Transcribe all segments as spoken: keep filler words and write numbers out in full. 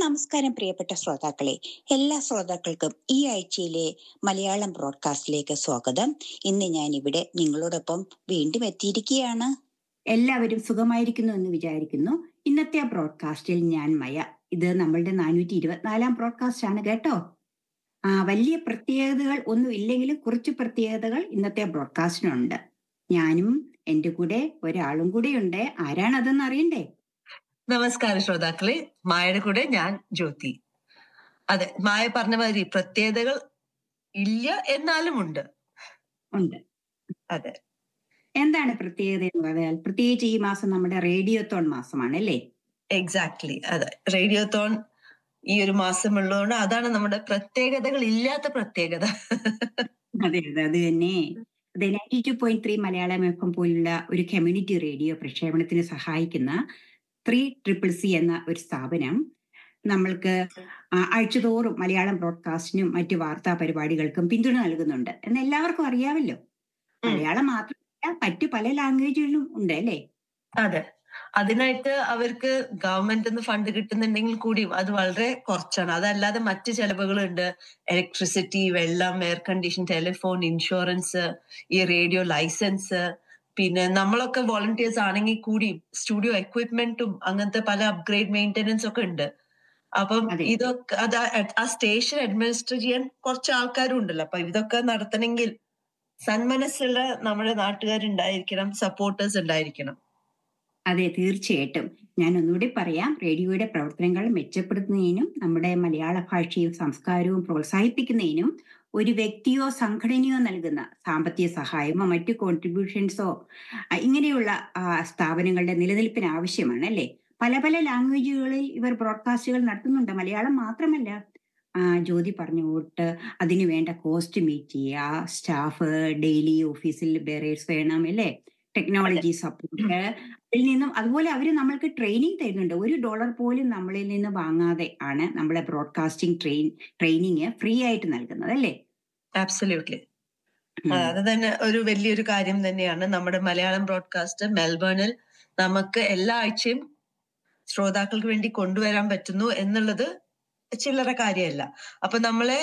നമസ്കാരം പ്രിയപ്പെട്ട ശ്രോതാക്കളെ, എല്ലാ ശ്രോതാക്കൾക്കും ഈ ആഴ്ചയിലെ മലയാളം ബ്രോഡ്കാസ്റ്റിലേക്ക് സ്വാഗതം. ഇന്ന് ഞാൻ ഇവിടെ നിങ്ങളോടൊപ്പം വീണ്ടും എത്തിയിരിക്കുകയാണ്. എല്ലാവരും സുഖമായിരിക്കുന്നു എന്ന് വിചാരിക്കുന്നു. ഇന്നത്തെ ബ്രോഡ്കാസ്റ്റിൽ ഞാൻ മയ. ഇത് നമ്മളുടെ നാനൂറ്റി ഇരുപത്തിനാലാം ബ്രോഡ്കാസ്റ്റ് ആണ് കേട്ടോ. ആ വലിയ പ്രത്യേകതകൾ ഒന്നും ഇല്ലെങ്കിലും കുറച്ച് പ്രത്യേകതകൾ ഇന്നത്തെ ബ്രോഡ്കാസ്റ്റിനുണ്ട്. ഞാനും എന്റെ കൂടെ ഒരാളും കൂടെ ഉണ്ട്. ആരാണതെന്ന് അറിയണ്ടേ? നമസ്കാരം ശ്രോതാക്കളെ, മായയുടെ കൂടെ ഞാൻ ജ്യോതി. അതെ, മായ പറഞ്ഞ മാതിരി പ്രത്യേകതകൾ ഇല്ല എന്നാലും ഉണ്ട് ഉണ്ട് അതെ. എന്താണ് പ്രത്യേകത എന്ന് പറഞ്ഞാൽ, പ്രത്യേകിച്ച് ഈ മാസം നമ്മുടെ റേഡിയോത്തോൺ മാസമാണ് അല്ലേ? എക്സാക്ട്ലി, അതെ. റേഡിയോത്തോൺ ഈ ഒരു മാസം ഉള്ളതുകൊണ്ട് അതാണ് നമ്മുടെ പ്രത്യേകതകൾ ഇല്ലാത്ത പ്രത്യേകത. അതെ അതെ അത് തന്നെ. അതെ, ninety two point three Malayalam F M പോലുള്ള ഒരു കമ്മ്യൂണിറ്റി റേഡിയോ പ്രക്ഷേപണത്തിന് സഹായിക്കുന്ന ത്രീ ട്രിപ്പിൾ സി എന്ന ഒരു സ്ഥാപനം നമ്മൾക്ക് ആഴ്ചതോറും മലയാളം ബ്രോഡ്കാസ്റ്റിനും മറ്റു വാർത്താ പരിപാടികൾക്കും പിന്തുണ നൽകുന്നുണ്ട് എന്ന് എല്ലാവർക്കും അറിയാമല്ലോ. മലയാളം മാത്രമല്ല, മറ്റു പല ലാംഗ്വേജുകളിലും ഉണ്ട് അല്ലേ? അതെ, അതിനായിട്ട് അവർക്ക് ഗവൺമെന്റ് നിന്ന് ഫണ്ട് കിട്ടുന്നുണ്ടെങ്കിൽ കൂടിയും അത് വളരെ കുറച്ചാണ്. അതല്ലാതെ മറ്റ് ചെലവുകളുണ്ട്. ഇലക്ട്രിസിറ്റി, വെള്ളം, എയർ കണ്ടീഷൻ, ടെലിഫോൺ, ഇൻഷുറൻസ്, ഈ റേഡിയോ ലൈസൻസ്, പിന്നെ നമ്മളൊക്കെ വോളണ്ടിയേഴ്സ് ആണെങ്കിൽ കൂടിയും സ്റ്റുഡിയോ എക്വിപ്മെന്റും അങ്ങനത്തെ പല അപ്ഗ്രേഡ് മെയിൻ്റെനൻസ് ഒക്കെ ഉണ്ട്. അപ്പം ഇതൊക്കെ അത് ആ സ്റ്റേഷൻ അഡ്മിനിസ്റ്റർ ചെയ്യാൻ കുറച്ച് ആൾക്കാരും ഉണ്ടല്ലോ. അപ്പൊ ഇതൊക്കെ നടത്തണമെങ്കിൽ സന്മനസ്സുള്ള നമ്മുടെ നാട്ടുകാരുണ്ടായിരിക്കണം, സപ്പോർട്ടേഴ്സ് ഉണ്ടായിരിക്കണം. അതെ, തീർച്ചയായിട്ടും. ഞാൻ ഒന്നുകൂടി പറയാം, റേഡിയോയുടെ പ്രവർത്തനങ്ങൾ മെച്ചപ്പെടുത്തുന്നതിനും നമ്മുടെ മലയാള ഭാഷയും സംസ്കാരവും പ്രോത്സാഹിപ്പിക്കുന്നതിനും ഒരു വ്യക്തിയോ സംഘടനയോ നൽകുന്ന സാമ്പത്തിക സഹായമോ മറ്റു കോൺട്രിബ്യൂഷൻസോ ഇങ്ങനെയുള്ള സ്ഥാപനങ്ങളുടെ നിലനിൽപ്പിന് ആവശ്യമാണ് അല്ലേ? പല പല ലാംഗ്വേജുകളിൽ ഇവർ ബ്രോഡ്കാസ്റ്റുകൾ നടത്തുന്നുണ്ട്, മലയാളം മാത്രമല്ല. ജ്യോതി പറഞ്ഞുകൊണ്ട് അതിനു വേണ്ട കോസ്റ്റ് മീറ്റ് ചെയ്യുക, സ്റ്റാഫ് ഡെയിലി ഓഫീസിൽ ബെറേഴ്സ് വേണം അല്ലേ, ടെക്നോളജി സപ്പോർട്ട് അതിൽ നിന്നും, അതുപോലെ അവർ നമ്മൾക്ക് ട്രെയിനിങ് തരുന്നുണ്ട്. ഒരു ഡോളർ പോലും നമ്മളിൽ നിന്ന് വാങ്ങാതെ ആണ് നമ്മളെ ബ്രോഡ്കാസ്റ്റിംഗ് ട്രെയിൻ ട്രെയിനിങ് ഫ്രീ ആയിട്ട് നൽകുന്നത് അല്ലേ? ആബ്സല്യൂട്ട്ലി. അത് തന്നെ ഒരു വലിയൊരു കാര്യം തന്നെയാണ്. നമ്മുടെ മലയാളം ബ്രോഡ്കാസ്റ്റ് മെൽബണിൽ നമുക്ക് എല്ലാ ആഴ്ചയും ശ്രോതാക്കൾക്ക് വേണ്ടി കൊണ്ടുവരാൻ പറ്റുന്നു എന്നുള്ളത് ചില്ലറ കാര്യമല്ല. അപ്പൊ നമ്മളെ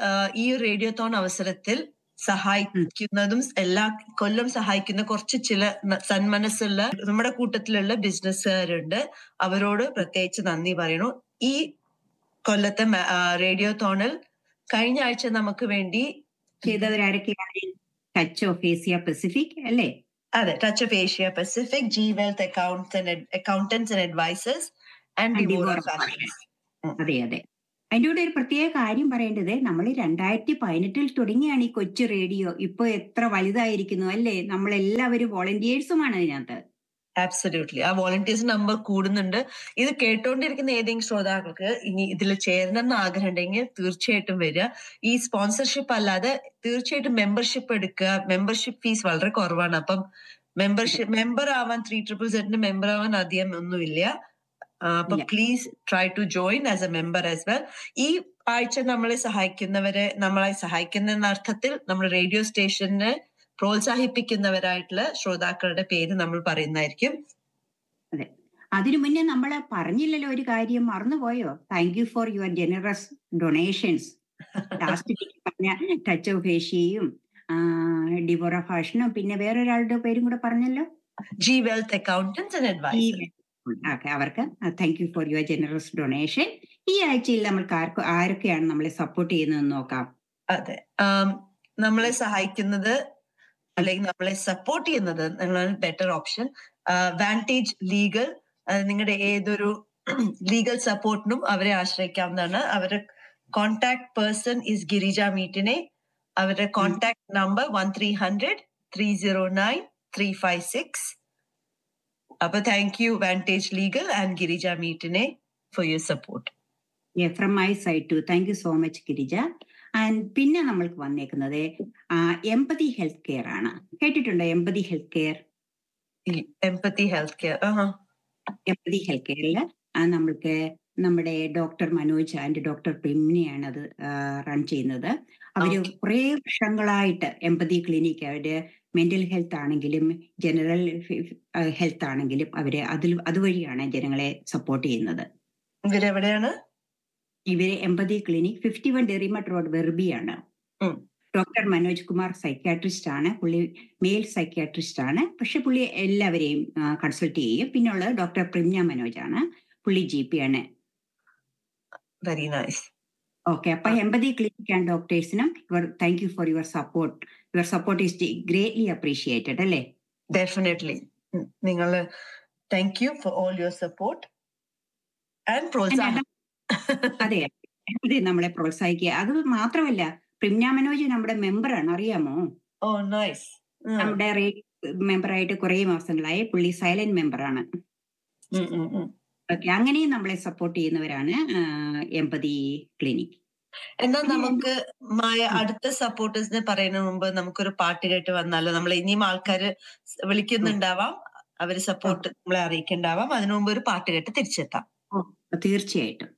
ഈ റേഡിയോത്തോൺ അവസരത്തിൽ സഹായിക്കുന്നതും എല്ലാ കൊല്ലം സഹായിക്കുന്ന കുറച്ച് ചില സന്മനസ്സുള്ള നമ്മുടെ കൂട്ടത്തിലുള്ള ബിസിനസ്സുകാരുണ്ട്. അവരോട് പ്രത്യേകിച്ച് നന്ദി പറയണു. ഈ കൊല്ലത്തെ റേഡിയോത്തോണിൽ കഴിഞ്ഞ ആഴ്ച നമുക്ക് വേണ്ടി ചെയ്തവരാരൊക്കെയാണ്? ടച്ച് ഓഫ് ഏഷ്യ പസഫിക് അല്ലേ? അതെ, touch of Asia Pacific, G wealth accountants and advisers and ഡിവോറ fashions. അതെ അതെ. അതിൻ്റെ കൂടെ ഒരു പ്രത്യേക കാര്യം പറയേണ്ടത്, നമ്മൾ രണ്ടായിരത്തി പതിനെട്ടിൽ തുടങ്ങിയാണ് ഈ കൊച്ചു റേഡിയോ. ഇപ്പൊ എത്ര വലുതായിരിക്കുന്നു അല്ലേ? നമ്മളെല്ലാവരും വോളണ്ടിയേഴ്സുമാണ് അതിനകത്ത്. ആബ്സല്യൂട്ട്ലി. ആ വോളണ്ടിയേഴ്സ് നമ്പർ കൂടുന്നുണ്ട്. ഇത് കേട്ടോണ്ടിരിക്കുന്ന ഏതെങ്കിലും ശ്രോതാക്കൾക്ക് ഇനി ഇതിൽ ചേരണം എന്ന് ആഗ്രഹം ഉണ്ടെങ്കിൽ തീർച്ചയായിട്ടും വരിക. ഈ സ്പോൺസർഷിപ്പ് അല്ലാതെ തീർച്ചയായിട്ടും മെമ്പർഷിപ്പ് എടുക്കുക. മെമ്പർഷിപ്പ് ഫീസ് വളരെ കുറവാണ്. അപ്പം മെമ്പർഷിപ്പ് മെമ്പർ ആവാൻ ത്രീ ട്രിപ്പിൾ സെറ്റിന്റെ മെമ്പർ ആവാൻ അധികം ഒന്നുമില്ല. അപ്പൊ please try to join as A member as well. ഈ ആഴ്ച നമ്മളെ സഹായിക്കുന്നവരെ, നമ്മളെ സഹായിക്കുന്ന അർത്ഥത്തിൽ നമ്മുടെ റേഡിയോ സ്റ്റേഷനെ പ്രോത്സാഹിപ്പിക്കുന്നവരായിട്ടുള്ള ശ്രോതാക്കളുടെ പേര് നമ്മൾ പറയുന്നതായിരിക്കും. അതെ, അതിനു മുന്നേ നമ്മൾ പറഞ്ഞില്ലല്ലോ ഒരു കാര്യം, മറന്നുപോയോ? Thank you for your generous donations. Last week പറഞ്ഞ ടച്ച് ഓഫ് ഏഷ്യയും ഡിവോറ ഫാഷനും പിന്നെ വേറൊരാളുടെ പേരും കൂടെ പറഞ്ഞല്ലോ, G wealth accountants and advisers. അവർക്ക് thank you for your generous donation. ഈ ആഴ്ചയിൽ നമ്മൾക്ക് ആർക്ക് ആരൊക്കെയാണ് നമ്മളെ സപ്പോർട്ട് ചെയ്യുന്നതെന്ന് നോക്കാം. അതെ, നമ്മളെ സഹായിക്കുന്നത് അല്ലെങ്കിൽ നമ്മളെ സപ്പോർട്ട് ചെയ്യുന്നത് നിങ്ങളാണ് ബെറ്റർ ഓപ്ഷൻ. വാൻറ്റേജ് ലീഗൽ, നിങ്ങളുടെ ഏതൊരു ലീഗൽ സപ്പോർട്ടിനും അവരെ ആശ്രയിക്കാവുന്നതാണ്. അവരുടെ കോൺടാക്ട് പേഴ്സൺ ഇസ് ഗിരിജ മീറ്റിനെ. അവരുടെ contact number one three hundred three zero nine three five six. അപ്പൊ thank you vantage legal and Girija മീറ്റിനെ for your support. From my side to thank you so much Girija. And പിന്നെ നമ്മൾക്ക് വന്നേക്കുന്നത് empathy health care ആണ്. കേട്ടിട്ടുണ്ടോ empathy health care? Empathy health care empathy health കെയറിൽ നമ്മൾക്ക് നമ്മുടെ doctor Manoj and doctor പിമ്മിനെയാണ് അത് run ചെയ്യുന്നത്. അവര് കുറെ വർഷങ്ങളായിട്ട് എംപതി ക്ലിനിക്, അവര് മെന്റൽ ഹെൽത്ത് ആണെങ്കിലും ജനറൽ ഹെൽത്ത് ആണെങ്കിലും അവര് അതിൽ അതുവഴിയാണ് ജനങ്ങളെ സപ്പോർട്ട് ചെയ്യുന്നത്. ഇവരെവിടെയാണ്? ഇവര് എമ്പതി ക്ലിനിക് ഫിഫ്റ്റി വൺ ഡെറിമട്ട് റോഡ് വെർബിയാണ്. ഉം. ഡോക്ടർ മനോജ് കുമാർ സൈക്യാട്രിസ്റ്റ് ആണ്. പുള്ളി മെയിൽ സൈക്യാട്രിസ്റ്റ് ആണ്. പക്ഷെ പുള്ളി എല്ലാവരെയും കൺസൾട്ട് ചെയ്യും. പിന്നെ ഉള്ളത് ഡോക്ടർ പ്രിംന മനോജ് ആണ്. പുള്ളി ജി പി ആണ്. Very nice. ഓക്കെ, അപ്പൊ എമ്പതി clinic and ഡോക്ടേഴ്സിനും your thank you for your support. Your support is greatly appreciated അല്ലേ? ഡെഫിനറ്റ്ലി. നിങ്ങൾ thank you for all your support and പ്രോത്സാഹനം. അതെ, അതെ, നമ്മളെ പ്രോത്സാഹിക്കുക. അത് മാത്രമല്ല, പ്രിംന മനോജ് നമ്മുടെ മെമ്പറാണ്, അറിയാമോ? ഓ നൈസ്. നമ്മുടെ മെമ്പറായിട്ട് കുറെ മാസങ്ങളായി. പുള്ളി സൈലന്റ് മെമ്പറാണ്. ഓക്കെ, അങ്ങനെയും നമ്മളെ സപ്പോർട്ട് ചെയ്യുന്നവരാണ് എമ്പതി ക്ലിനിക്. എന്നാൽ നമുക്ക് മായ അടുത്ത സപ്പോർട്ടേഴ്സിനെ പറയുന്നതിന് മുമ്പ് നമുക്കൊരു പാട്ട് കേട്ട് വന്നാലോ? നമ്മൾ ഇനിയും ആൾക്കാര് വിളിക്കുന്നുണ്ടാവാം, അവര് സപ്പോർട്ട് നമ്മളെ അറിയിക്കുന്നുണ്ടാവാം. അതിനു മുമ്പ് ഒരു പാട്ട് കേട്ട് തിരിച്ചെത്താം. തീർച്ചയായിട്ടും.